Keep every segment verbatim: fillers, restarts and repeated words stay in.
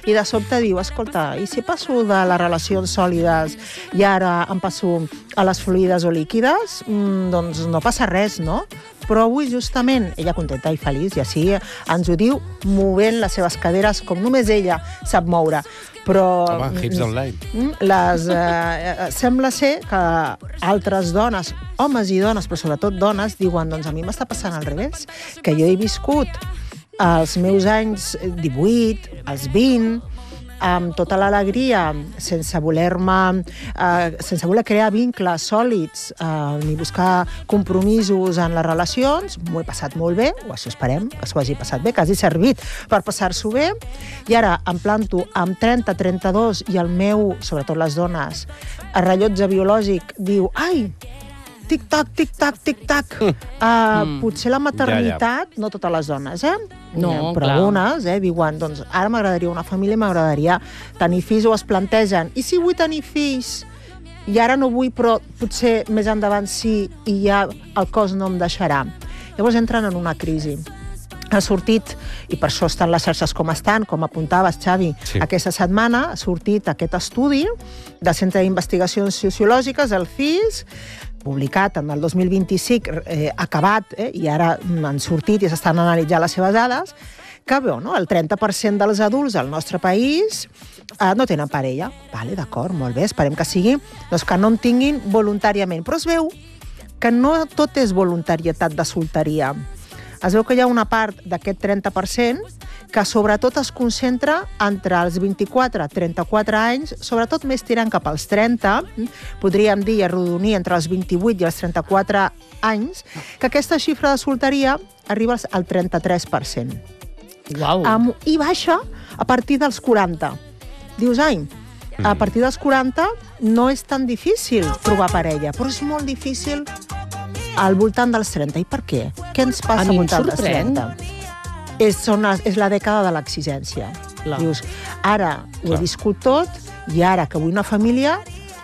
i de sobte diu, escolta, i si passo de les relacions sòlides i ara em passo a les fluides o líquides, mm, doncs no passa res, no? Però avui, justament, ella contenta i feliç, i així ens ho diu, movent les seves caderes com només ella sap moure. Però Home, hips online. Les, eh, sembla ser que altres dones, homes i dones, però sobretot dones, diuen, doncs a mi m'està passant al revés, que jo he viscut els meus anys divuit, els vint, amb tota l'alegria, sense voler-me, eh, sense voler crear vincles sòlids, eh, ni buscar compromisos en les relacions, m'ho he passat molt bé, o això esperem, que s'ho hagi passat bé, que hagi servit per passar-s'ho bé, i ara em planto amb trenta, trenta-dos, i el meu, sobretot les dones, el rellotge biològic diu, ai, tic-tac, tic-tac, tic-tac. Mm. Uh, mm. Potser la maternitat, ja, ja. No totes les dones, eh? No, però clar. algunes, eh, diuen, doncs ara m'agradaria una família, m'agradaria tenir fills, o es plantegen, i si vull tenir fills, i ara no vull, però potser més endavant sí, i ja el cos no em deixarà. Llavors entren en una crisi. Ha sortit, i per això estan les xarxes com estan, com apuntaves, Xavi, sí. Aquesta setmana ha sortit aquest estudi del Centre d'Investigacions Sociològiques, el C I S, publicat en el dos mil vint-i-cinc, eh, acabat, eh, i ara han sortit i s'estan analitzant les seves dades, que veu, no? El trenta per cent dels adults del nostre país eh, no tenen parella. Vale, d'acord, molt bé, esperem que sigui, doncs que no en tinguin voluntàriament. Però es veu que no tot és voluntarietat de solteria. Es veu que hi ha una part d'aquest trenta per cent que sobretot es concentra entre els vint-i-quatre i trenta-quatre anys, sobretot més tirant cap als trenta, podríem dir arrodonir entre els vint-i-vuit i els trenta-quatre anys, que aquesta xifra de solteria arriba al trenta-tres per cent. Uau. Um, I baixa a partir dels quaranta. Dius, ai, a partir dels quaranta no és tan difícil trobar parella, però és molt difícil al voltant dels trenta. I per què? Què ens passa al voltant dels trenta? És, són, és la dècada de l'exigència. Dius, ara ho Clar. he viscut tot, i ara que vull una família,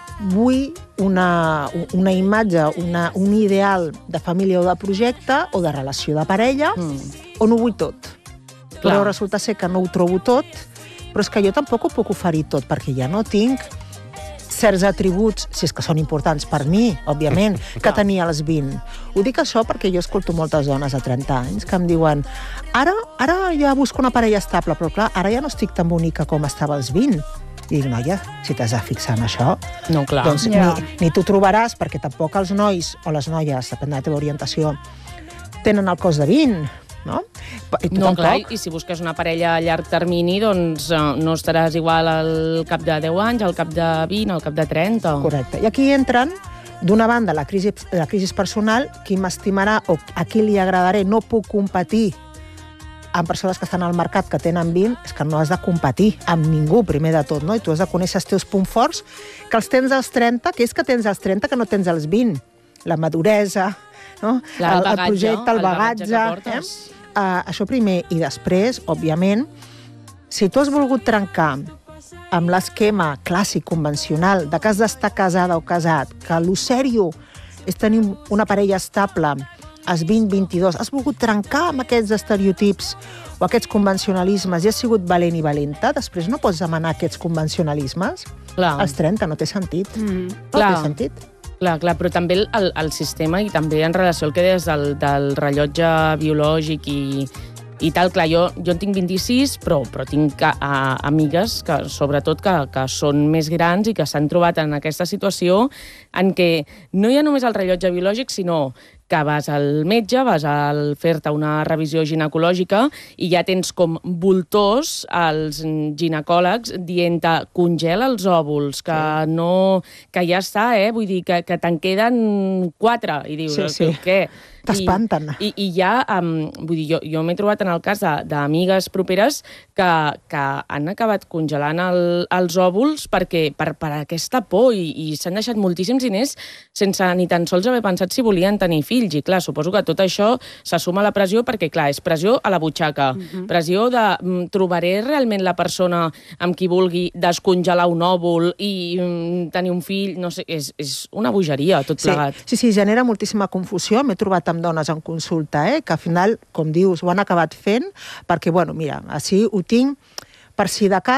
vull una, una imatge, una, un ideal de família o de projecte, o de relació de parella, mm. on ho vull tot. Clar. Però resulta ser que no ho trobo tot, però és que jo tampoc ho puc oferir tot, perquè ja no tinc certs atributs, si és que són importants per mi, òbviament, que tenia als vint. Ho dic això perquè jo escolto moltes dones de trenta anys que em diuen, ara, ara ja busco una parella estable, però clar, ara ja no estic tan bonica com estava als vint. I dic, noia, si t'has de fixar en això, no, clar. doncs ja. ni, ni tu trobaràs, perquè tampoc els nois o les noies, depèn de la teva orientació, tenen el cos de vint, no? I no, clar, i si busques una parella a llarg termini, doncs no estaràs igual al cap de deu anys, al cap de vint, al cap de trenta. Correcte. I aquí entren, d'una banda, la crisi, la crisi personal, qui m'estimarà o a qui li agradaré, no puc competir amb persones que estan al mercat que tenen vint, és que no has de competir amb ningú, primer de tot, no? I tu has de conèixer els teus punts forts, que els tens als trenta, que és que tens als trenta que no tens als vint. La maduresa, no? La, el, el, el projecte, el, el bagatge. bagatge eh? Uh, això primer, i després, òbviament, si tu has volgut trencar amb l'esquema clàssic, convencional, de que has d'estar casada o casat, que lo sèrio és tenir una parella estable als vint, vint-i-dos, has volgut trencar amb aquests estereotips o aquests convencionalismes i has sigut valent i valenta, després no pots demanar aquests convencionalismes. Clar. Als trenta no té sentit. Mm. No Clar. té sentit. Clar, clar, però també el, el, el sistema i també en relació al que deies del, del rellotge biològic i, i tal, clar, jo, jo en tinc vint-i-sis, però, però tinc a, a, amigues, que, sobretot, que, que són més grans i que s'han trobat en aquesta situació en què no hi ha només el rellotge biològic, sinó que vas al metge, vas a fer-te una revisió ginecològica i ja tens com voltors als ginecòlegs dient-te congela els òvuls, que sí. no, que ja està, eh? Vull dir, que, que te'n queden quatre. I dius, sí, sí. què? T'espanten. I, i, i ja, um, vull dir, jo, jo m'he trobat en el cas d'amigues properes que, que han acabat congelant el, els òvuls perquè, per, per aquesta por i, i s'han deixat moltíssims diners sense ni tan sols haver pensat si volien tenir fills. I clar, suposo que tot això se suma a la pressió perquè, clar, és pressió a la butxaca, uh-huh. pressió de um, trobaré realment la persona amb qui vulgui descongelar un òvul i um, tenir un fill, no sé, és, és una bogeria tot plegat. Sí, sí, sí, genera moltíssima confusió. M'he trobat amb dones en consulta, eh, que al final, com dius, ho han acabat fent, perquè, bueno, mira, així ho tinc per si de cas